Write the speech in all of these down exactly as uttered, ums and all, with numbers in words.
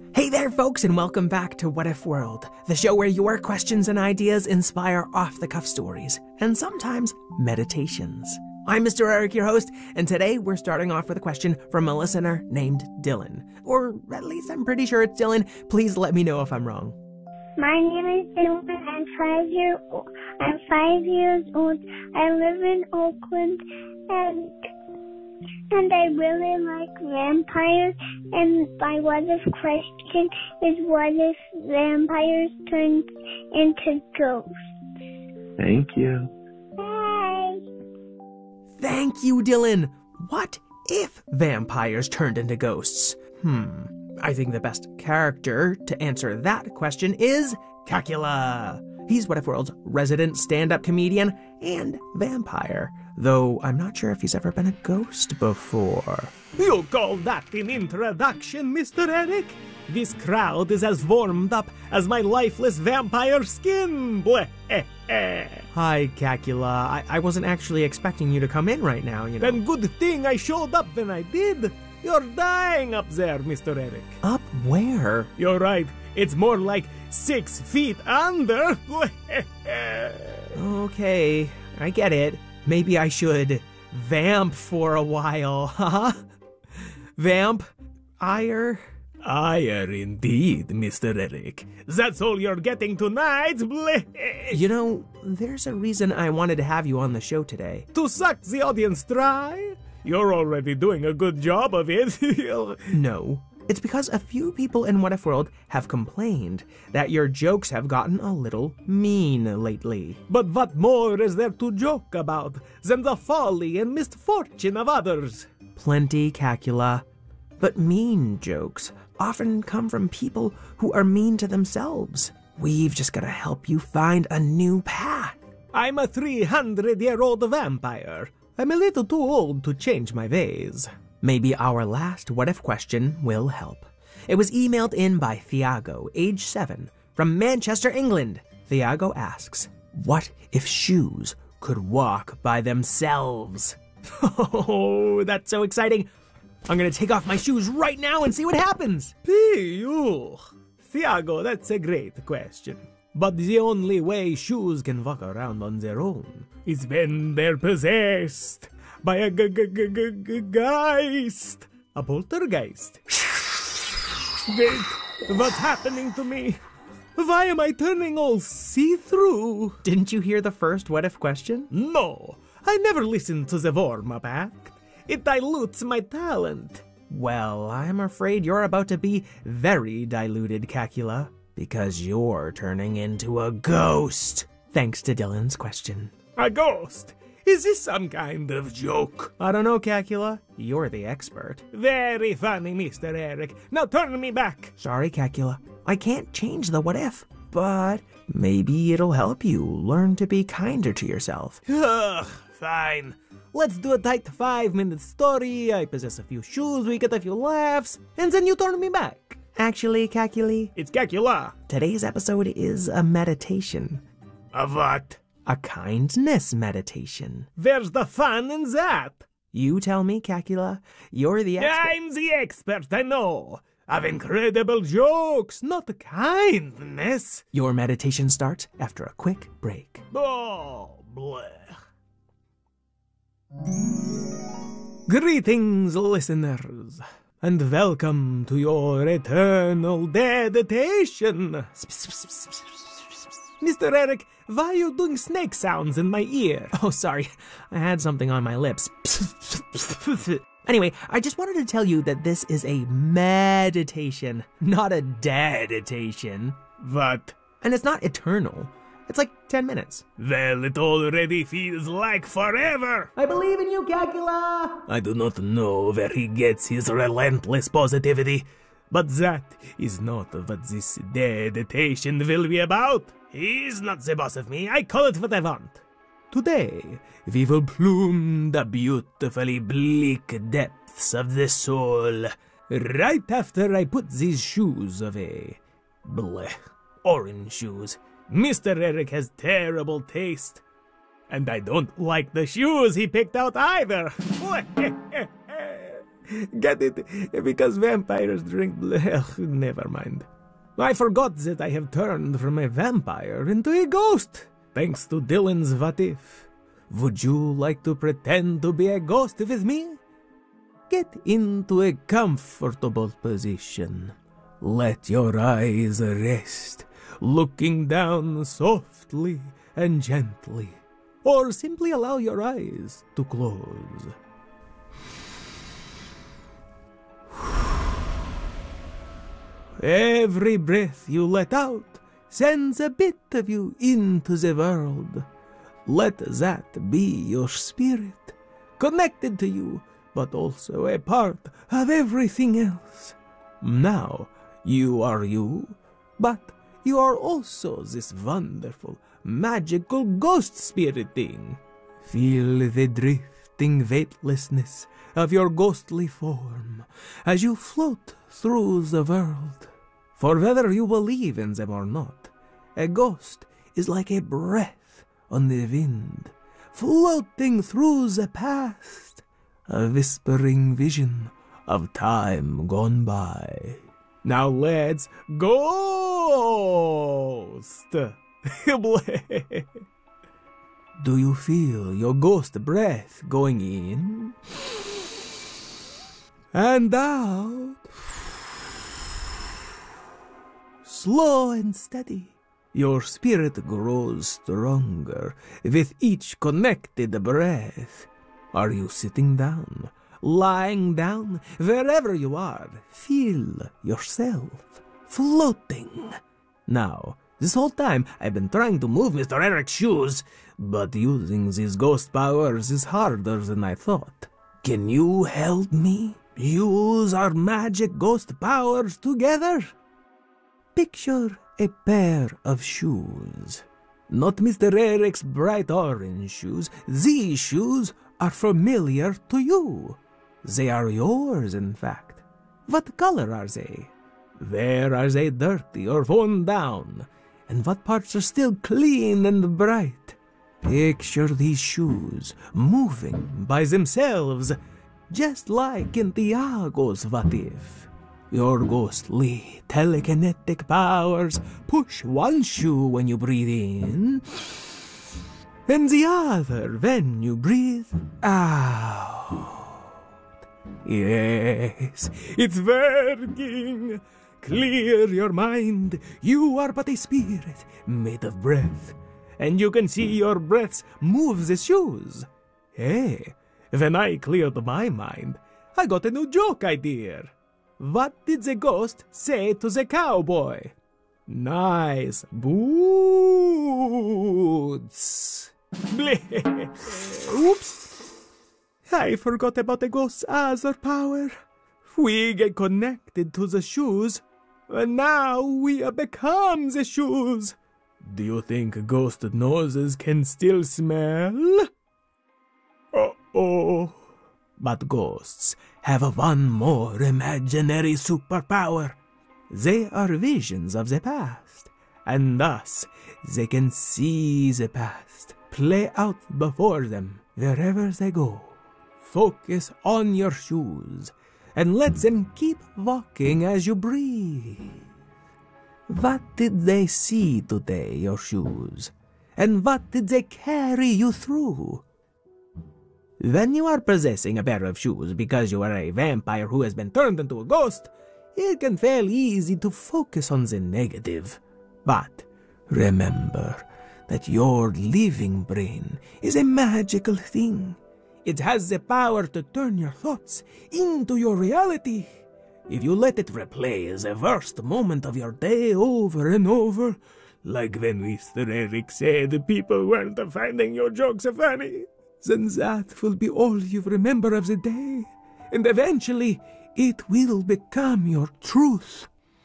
Hey there, folks, and welcome back to What If World, the show where your questions and ideas inspire off-the-cuff stories, and sometimes meditations. I'm Mister Eric, your host, and today we're starting off with a question from a listener named Dylan. Or at least I'm pretty sure it's Dylan. Please let me know if I'm wrong. My name is Dylan. I'm five year old. I'm five years old. I live in Oakland, and and I really like vampires. And my what if question is, what if vampires turn into ghosts? Thank you. Bye. Thank you, Dylan. What if vampires turned into ghosts? Hmm. I think the best character to answer that question is Kakula. He's What If World's resident stand-up comedian and vampire, though I'm not sure if he's ever been a ghost before. You call that an introduction, Mister Eric? This crowd is as warmed up as my lifeless vampire skin. Bleh. Hi, Kakula. I-, I wasn't actually expecting you to come in right now, you know. Then good thing I showed up when I did. You're dying up there, Mister Eric. Up where? You're right. It's more like six feet under. Okay, I get it. Maybe I should vamp for a while, huh? Vamp? Ire? Ire indeed, Mister Eric. That's all you're getting tonight. You know, there's a reason I wanted to have you on the show today. To suck the audience dry? You're already doing a good job of it. No. It's because a few people in What If World have complained that your jokes have gotten a little mean lately. But what more is there to joke about than the folly and misfortune of others? Plenty, Kakula. But mean jokes often come from people who are mean to themselves. We've just got to help you find a new path. I'm a three hundred year old vampire. I'm a little too old to change my ways. Maybe our last What If question will help. It was emailed in by Thiago, age seven, from Manchester, England. Thiago asks, what if shoes could walk by themselves? Oh, that's so exciting. I'm gonna take off my shoes right now and see what happens. Phew. Thiago, that's a great question. But the only way shoes can walk around on their own is when they're possessed by a g- g- g- g- g- geist. A poltergeist. Wait, what's happening to me? Why am I turning all see-through? Didn't you hear the first What If question? No, I never listened to the warm-up act. It dilutes my talent. Well, I'm afraid you're about to be very diluted, Kakula, because you're turning into a ghost, thanks to Dylan's question. A ghost? Is this some kind of joke? I don't know, Kakula. You're the expert. Very funny, Mister Eric. Now turn me back. Sorry, Kakula. I can't change the what if, but maybe it'll help you learn to be kinder to yourself. Ugh, fine. Let's do a tight five-minute story. I possess a few shoes, we get a few laughs, and then you turn me back. Actually, Kakula, it's Kakula. Today's episode is a meditation. A what? A kindness meditation. Where's the fun in that? You tell me, Kakula. You're the expert. I'm the expert, I know. Of incredible jokes, not kindness. Your meditation starts after a quick break. Oh, bleh. Greetings, listeners, and welcome to your eternal dedication. Mister Eric, why are you doing snake sounds in my ear? Oh, sorry. I had something on my lips. Anyway, I just wanted to tell you that this is a meditation, not a deditation. What? And it's not eternal. It's like ten minutes. Well, it already feels like forever. I believe in you, Kakula. I do not know where he gets his relentless positivity, but that is not what this deditation will be about. He's not the boss of me. I call it what I want. Today, we will plume the beautifully bleak depths of the soul right after I put these shoes away. Blech. Orange shoes. Mister Eric has terrible taste. And I don't like the shoes he picked out either. Get it? Because vampires drink blood. Never mind. I forgot that I have turned from a vampire into a ghost, thanks to Dylan's What If. Would you like to pretend to be a ghost with me? Get into a comfortable position. Let your eyes rest, looking down softly and gently, or simply allow your eyes to close. Every breath you let out sends a bit of you into the world. Let that be your spirit, connected to you, but also a part of everything else. Now, you are you, but you are also this wonderful, magical ghost spirit thing. Feel the drifting weightlessness of your ghostly form as you float through the world. For whether you believe in them or not, a ghost is like a breath on the wind, floating through the past, a whispering vision of time gone by. Now let's ghost! Do you feel your ghost breath going in and out? Slow and steady, your spirit grows stronger with each connected breath. Are you sitting down, lying down, wherever you are? Feel yourself floating. Now, this whole time I've been trying to move Mister Eric's shoes, but using these ghost powers is harder than I thought. Can you help me use our magic ghost powers together? Picture a pair of shoes. Not Mister Eric's bright orange shoes. These shoes are familiar to you. They are yours, in fact. What color are they? Where are they dirty or worn down? And what parts are still clean and bright? Picture these shoes moving by themselves, just like in Tiago's What If. Your ghostly telekinetic powers push one shoe when you breathe in, and the other when you breathe out. Yes, it's working. Clear your mind. You are but a spirit made of breath, and you can see your breaths move the shoes. Hey, when I cleared my mind, I got a new joke idea. What did the ghost say to the cowboy? Nice boots. Bleh. Oops. I forgot about the ghost's other power. We get connected to the shoes, and now we have become the shoes. Do you think ghost noses can still smell? Uh-oh. But ghosts have one more imaginary superpower. They are visions of the past, and thus they can see the past play out before them wherever they go. Focus on your shoes and let them keep walking as you breathe. What did they see today, your shoes? And what did they carry you through? When you are possessing a pair of shoes because you are a vampire who has been turned into a ghost, it can feel easy to focus on the negative. But remember that your living brain is a magical thing. It has the power to turn your thoughts into your reality. If you let it replay the worst moment of your day over and over, like when Mister Eric said people weren't finding your jokes funny, then that will be all you remember of the day, and eventually it will become your truth.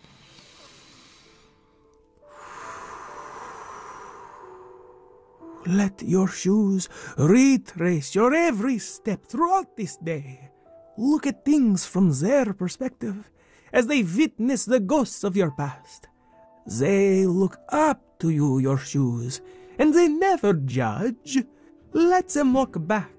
Let your shoes retrace your every step throughout this day. Look at things from their perspective as they witness the ghosts of your past. They look up to you, your shoes, and they never judge. Let them walk back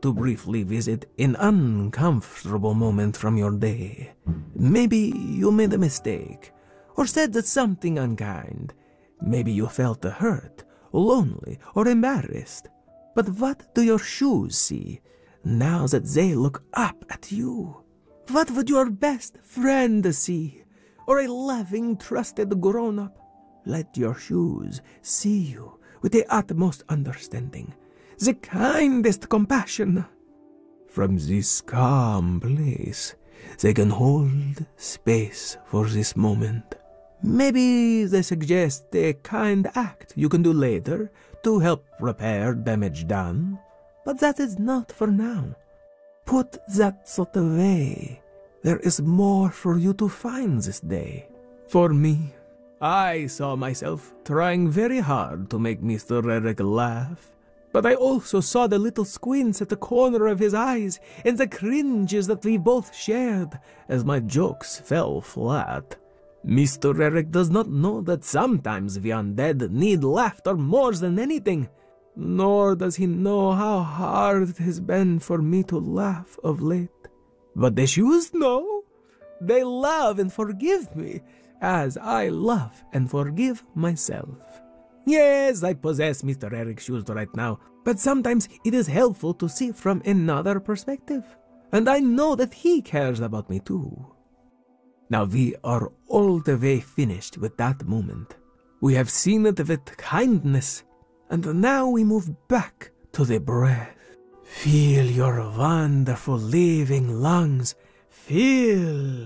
to briefly visit an uncomfortable moment from your day. Maybe you made a mistake, or said something unkind. Maybe you felt hurt, lonely, or embarrassed. But what do your shoes see now that they look up at you? What would your best friend see, or a loving, trusted grown-up? Let your shoes see you with the utmost understanding, the kindest compassion. From this calm place, they can hold space for this moment. Maybe they suggest a kind act you can do later to help repair damage done. But that is not for now. Put that thought away. There is more for you to find this day. For me, I saw myself trying very hard to make Mister Eric laugh. But I also saw the little squints at the corner of his eyes and the cringes that we both shared as my jokes fell flat. Mister Eric does not know that sometimes the undead need laughter more than anything, nor does he know how hard it has been for me to laugh of late. But the shoes know. They love and forgive me, as I love and forgive myself. Yes, I possess Mister Eric's shoes right now, but sometimes it is helpful to see from another perspective, and I know that he cares about me too. Now we are all the way finished with that moment. We have seen it with kindness, and now we move back to the breath. Feel your wonderful living lungs fill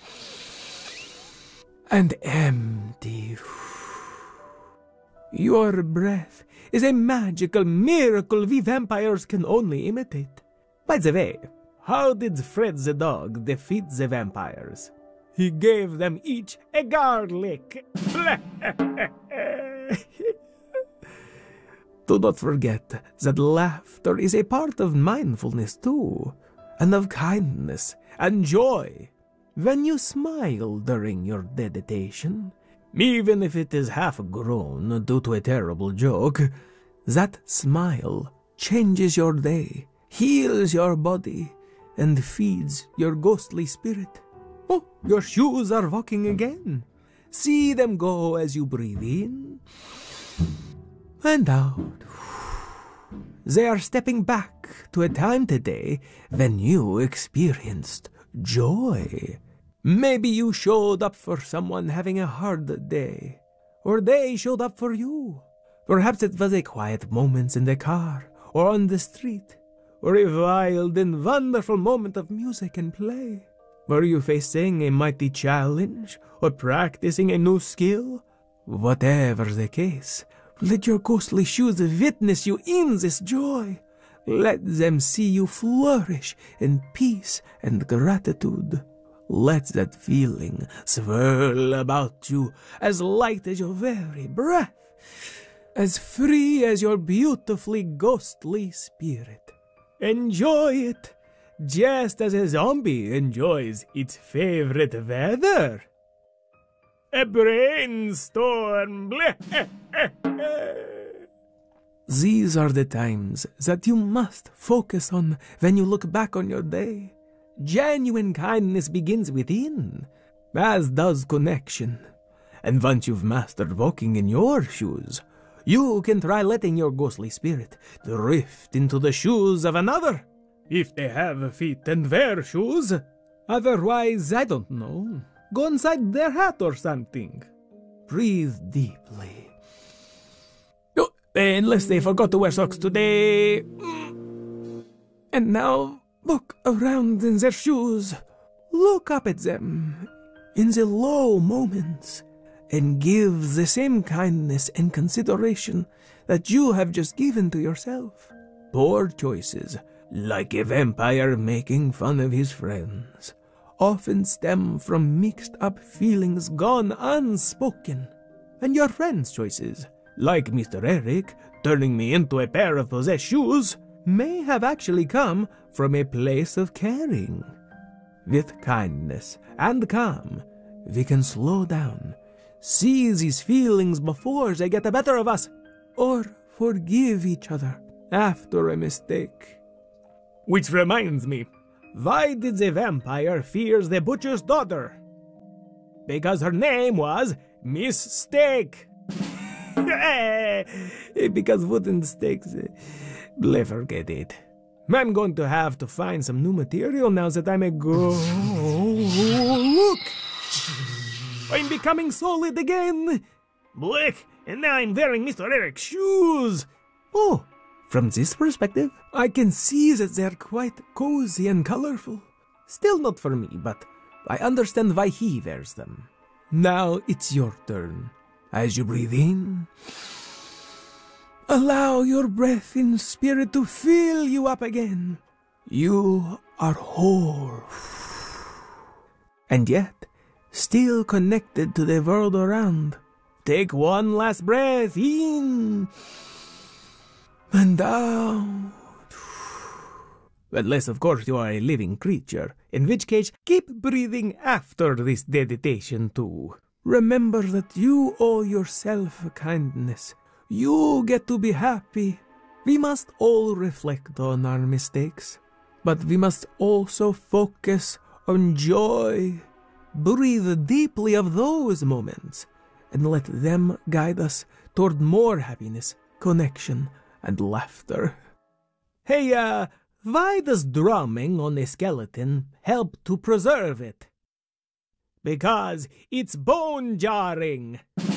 and empty. Your breath is a magical miracle we vampires can only imitate. By the way, how did Fred the dog defeat the vampires? He gave them each a garlic. Do not forget that laughter is a part of mindfulness too, and of kindness and joy. When you smile during your meditation, even if it is half-grown due to a terrible joke, that smile changes your day, heals your body, and feeds your ghostly spirit. Oh, your shoes are walking again. See them go as you breathe in and out. They are stepping back to a time today when you experienced joy. Maybe you showed up for someone having a hard day, or they showed up for you. Perhaps it was a quiet moment in the car or on the street, or a wild and wonderful moment of music and play. Were you facing a mighty challenge or practicing a new skill? Whatever the case, let your ghostly shoes witness you in this joy. Let them see you flourish in peace and gratitude. Let that feeling swirl about you, as light as your very breath, as free as your beautifully ghostly spirit. Enjoy it, just as a zombie enjoys its favorite weather. A brainstorm. These are the times that you must focus on when you look back on your day. Genuine kindness begins within, as does connection. And once you've mastered walking in your shoes, you can try letting your ghostly spirit drift into the shoes of another, if they have feet and wear shoes. Otherwise, I don't know, go inside their hat or something. Breathe deeply. Oh, unless they forgot to wear socks today. And now, look around in their shoes. Look up at them in the low moments and give the same kindness and consideration that you have just given to yourself. Poor choices, like a vampire making fun of his friends, often stem from mixed up feelings gone unspoken. And your friends' choices, like Mister Eric turning me into a pair of possessed shoes, may have actually come from a place of caring. With kindness and calm, we can slow down, see these feelings before they get the better of us, or forgive each other after a mistake. Which reminds me, why did the vampire fear the butcher's daughter? Because her name was Miss Steak. Because wooden stakes, let's forget it. I'm going to have to find some new material now that I'm a go. Look! I'm becoming solid again! Look, and now I'm wearing Mister Eric's shoes! Oh, from this perspective, I can see that they're quite cozy and colorful. Still not for me, but I understand why he wears them. Now it's your turn. As you breathe in, allow your breath in spirit to fill you up again. You are whole. And yet, still connected to the world around. Take one last breath in and out. Unless, of course, you are a living creature, in which case, keep breathing after this meditation too. Remember that you owe yourself kindness. You get to be happy. We must all reflect on our mistakes, but we must also focus on joy. Breathe deeply of those moments, and let them guide us toward more happiness, connection, and laughter. Hey, uh, why does drumming on a skeleton help to preserve it? Because it's bone jarring.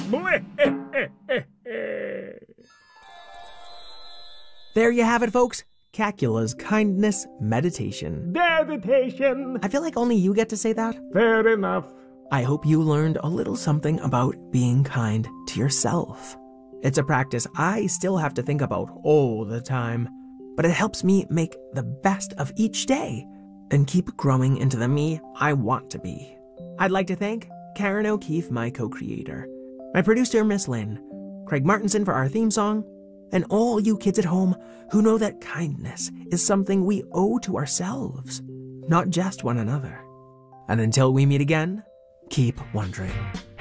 There you have it, folks. Cacula's kindness meditation. Meditation! I feel like only you get to say that. Fair enough. I hope you learned a little something about being kind to yourself. It's a practice I still have to think about all the time, but it helps me make the best of each day and keep growing into the me I want to be. I'd like to thank Karen O'Keefe, my co-creator, my producer, Miss Lynn, Craig Martinson for our theme song, and all you kids at home who know that kindness is something we owe to ourselves, not just one another. And until we meet again, keep wondering.